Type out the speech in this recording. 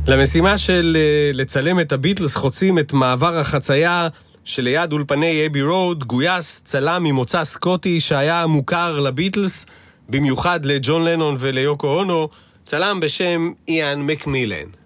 למשימה של לצלם את הביטלס חוצים את מעבר החצייה שליד אולפני אבי רוד גויס צלם ממוצא סקוטי שהיה מוכר לביטלס, במיוחד לג'ון לנון וליוקו אונו, צלם בשם איאן מקמילן.